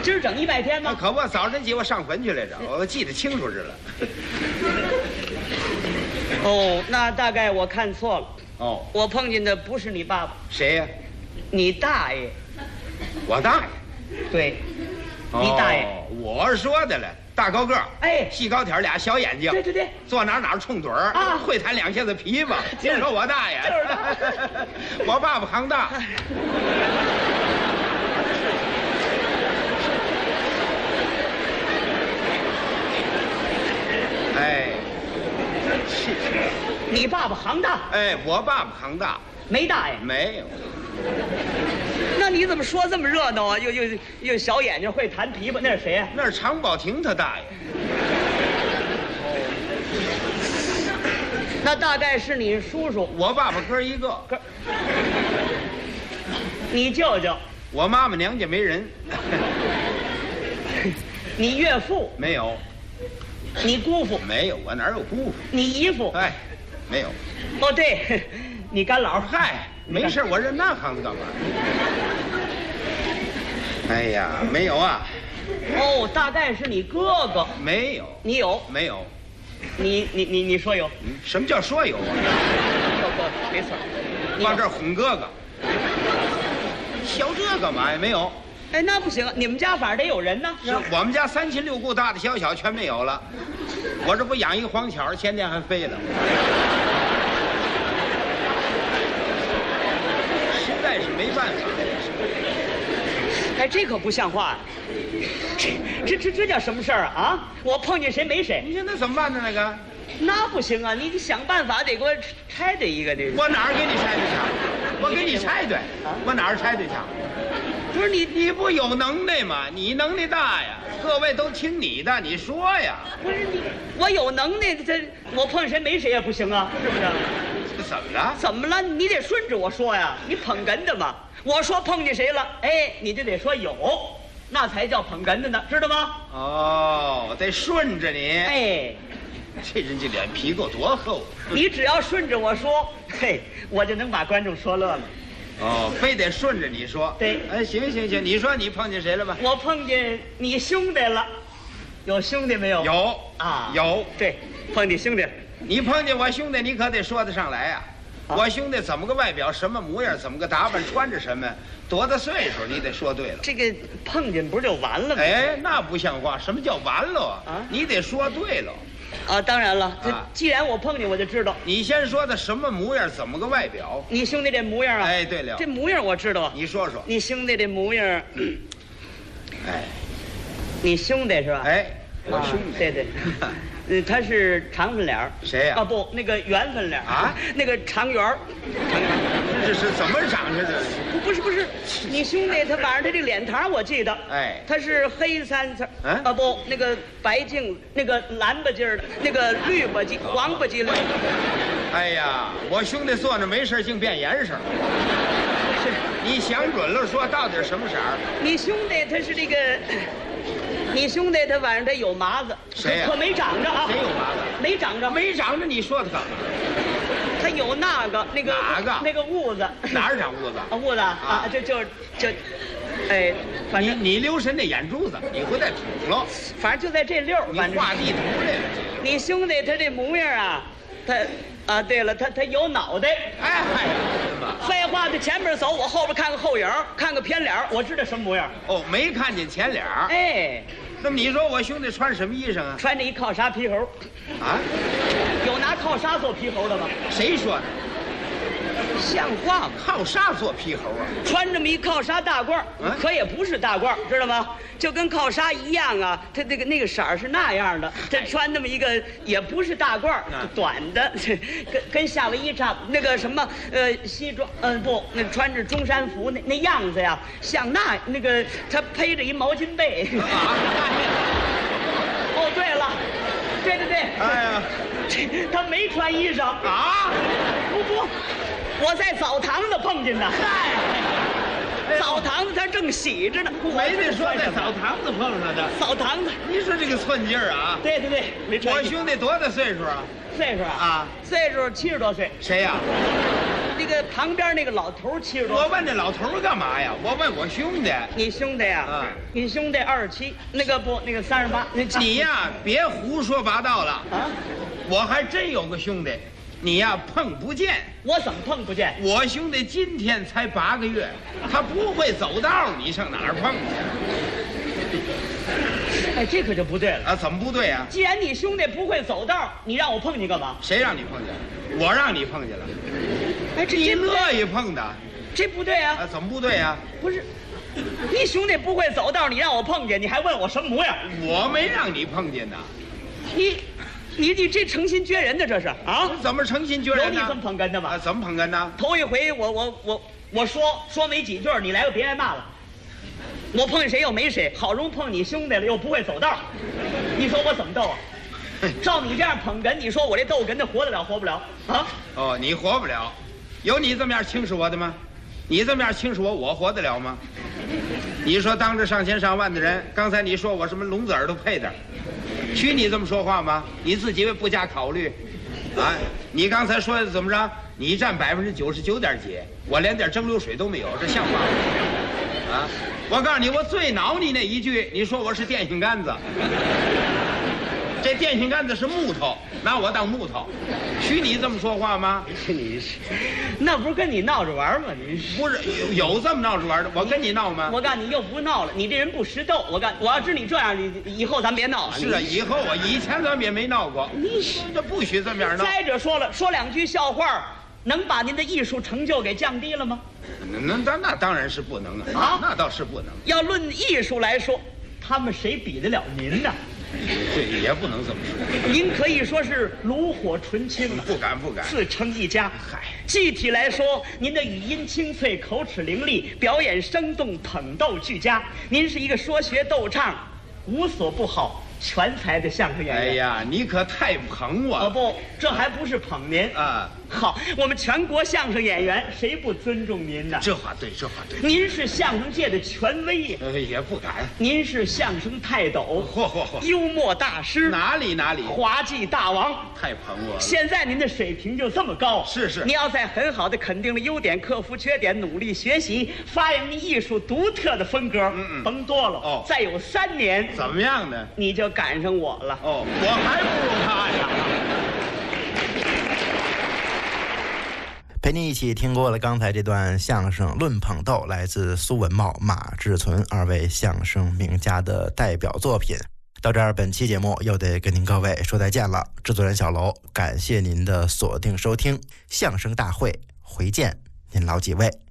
今儿整100天吗？ 可不，早晨起我上坟去来着，我记得清楚着了。 哦，那大概我看错了。 哦， 我碰见的不是你爸爸， 谁呀？ 你大爷。 我大爷。 对，你大爷。 我说的了，大高个儿， 哎， 细高挑，俩小眼睛， 对对对， 坐哪冲盹儿啊， 会弹2下子琵琶。听说我大爷， 就是他。 我爸爸行大。哎， 你爸爸行大？ 哎，我爸爸行大。 没大爷？ 没有。 那你怎么说这么热闹啊？又小眼睛，会弹琵琶，那是谁呀？ 那是常宝霆他大爷。 那大概是你叔叔。 我爸爸哥一个。 你舅舅。 我妈妈娘家没人。 你岳父？ 没有。 你姑父？ 没有，我哪有姑父？ 你姨父？ 哎，没有。 哦，对，你干姥。 嗨，没事，我认那行子干嘛？哎呀，没有啊。 哦，大概是你哥哥。 没有。 你有？ 没有。 你说有？ 什么叫说有啊？ 有哥哥，没错。 往这儿哄哥哥，笑这干嘛呀？没有。 哎，那不行，你们家反正得有人呢。 是我们家3亲6故，大大小小全没有了。我这不养一个黄巧，前天还飞了。实在是没办法。 哎，这可不像话呀！这叫什么事儿啊？啊，我碰见谁没谁。 你现在怎么办呢？那个？ 那不行啊！你想办法得给我拆对一个这。 我哪儿给你拆对去？我给你拆对，我哪儿拆对去？不是你不有能耐吗？你能耐大呀，各位都听你的，你说呀。 不是你，我有能耐，我碰见谁没谁也不行啊，是不是？ 怎么了？ 怎么了？你得顺着我说呀，你捧哏的嘛。我说碰见谁了，哎，你就得说有，那才叫捧哏的呢，知道吗？ 哦，得顺着你。 哎， 这人这脸皮够多厚！ 你只要顺着我说，嘿，我就能把观众说乐了。 哦，非得顺着你说。 对， 哎，行，你说你碰见谁了吧？ 我碰见你兄弟了，有兄弟没有？ 有啊， 有。 对，碰见兄弟。 你碰见我兄弟，你可得说得上来呀。我兄弟怎么个外表，什么模样，怎么个打扮，穿着什么，多大岁数，你得说对了。 这个碰见不是就完了吗？ 哎，那不像话，什么叫完了啊？你得说对了。 啊，当然了，既然我碰见，我就知道。 你先说的什么模样，怎么个外表？ 你兄弟这模样啊？ 哎，对了， 这模样我知道。 你说说。 你兄弟这模样， 哎， 你兄弟是吧？ 哎，我兄弟。 对对。他是长粉脸。 谁呀？ 啊不，那个圆粉脸啊， 那个长圆。 这是怎么长的这？ 不是，你兄弟他晚上他这脸膛我记得， 哎， 他是黑3色，啊不，那个白净，那个蓝吧唧的，那个绿吧唧，黄吧唧的。 哎呀，我兄弟坐那没事净变颜色。你想准了说到底什么色儿？ 你兄弟他是这个。你兄弟他晚上他有麻子， 谁呀？ 可没长着啊！ 谁有麻子？ 没长着， 没长着，你说他干嘛？ 他有那个哪个？ 那个痦子。 哪儿长痦子？ 啊，痦子啊，就，哎，反正你留神那眼珠子，你回再捅了。 反正就在这溜儿， 你画地图来了。 你兄弟他这模样啊，他对了，他有脑袋。 哎， 废话，他前面走，我后边看个后影，看个偏脸，我知道什么模样。 哦，没看见前脸。 哎， 那么你说我兄弟穿什么衣裳啊？ 穿着一靠纱皮猴。 啊？ 有拿靠纱做皮猴的吗？ 谁说的？ 像话吗？ 靠纱做皮猴啊？ 穿这么一靠纱大褂，可也不是大褂，知道吗？就跟靠纱一样啊，它那个色儿是那样的。这穿那么一个也不是大褂，短的，跟夏威夷差那个什么西装，不，那穿着中山服那样子呀，像那个他披着一毛巾被。哦，对了，对。 哎呀， 他没穿衣裳啊？ 不。我在澡堂子碰见的，澡堂子他正洗着呢。 没得说在澡堂子碰上的。 澡堂子， 你说这个寸劲儿啊？ 对，没穿。 我兄弟多大岁数啊？ 岁数啊？ 啊， 岁数70多岁。 谁呀？ 那那个旁边那个老头70多。 我问那老头干嘛呀？我问我兄弟。 你兄弟呀？你兄弟27，那个不，那个38。 你呀，别胡说八道了啊！我还真有个兄弟，你呀碰不见。 我怎么碰不见？ 我兄弟今天才8个月，他不会走道，你上哪儿碰去？ 哎，这可就不对了啊！怎么不对啊？ 既然你兄弟不会走道，你让我碰你干嘛？ 谁让你碰见了？我让你碰见了。 哎，这你乐意碰的？ 这不对啊！ 啊，怎么不对啊？ 不是，你兄弟不会走道，你让我碰见，你还问我什么模样？ 我没让你碰见呐。 你这诚心撅人的这是啊？ 怎么诚心撅人呢？ 有你这么捧哏的吗？ 啊，怎么捧哏呢？ 头一回我说没几句，你来个别挨骂了。我碰见谁又没谁，好容易碰你兄弟了，又不会走道，你说我怎么斗啊？照你这样捧哏，你说我这逗哏的活得了活不了啊？ 哦，你活不了，有你这么样轻视我的吗？你这么样轻视我，我活得了吗？你说当着上千上万的人，刚才你说我什么聋子耳朵配的，许你这么说话吗？你自己不加考虑，啊？你刚才说的怎么着？你占99.几，我连点蒸馏水都没有，这像话吗？啊！我告诉你，我最恼你那一句，你说我是电线杆子。这电线杆子是木头，拿我当木头，许你这么说话吗？ 你是，那不是跟你闹着玩吗？你不是有这么闹着玩的？我跟你闹吗？ 我告诉你，又不闹了。你这人不识逗。我要知你这样，你以后咱别闹了。 是啊，以后以前咱们也没闹过。你这不许这么样闹。 再者说了，说两句笑话，能把您的艺术成就给降低了吗？ 那当然是不能啊！那倒是不能。 要论艺术来说，他们谁比得了您呢？ 这也不能这么说。 您可以说是炉火纯青， 不敢， 自成一家。 嗨， 具体来说，您的语音清脆，口齿伶俐，表演生动，捧逗俱佳。您是一个说学逗唱无所不好、全才的相声演员。 哎呀，你可太捧我了！ 哦不，这还不是捧您啊！ 好，我们全国相声演员谁不尊重您呢？ 这话对。 您是相声界的权威呀！ 也不敢。 您是相声泰斗， 嚯！ 幽默大师， 哪里？ 滑稽大王， 太捧我了。 现在您的水平就这么高， 是。 你要在很好的肯定了优点，克服缺点，努力学习，发扬您艺术独特的风格。甭多了哦，再有3年， 怎么样呢？ 你就赶上我了。 哦，我还不如他呀。 陪您一起听过了刚才这段相声《论捧逗》，来自苏文茂、马志存2位相声名家的代表作品。到这儿，本期节目又得跟您各位说再见了。制作人小楼，感谢您的锁定收听，相声大会回见您老几位。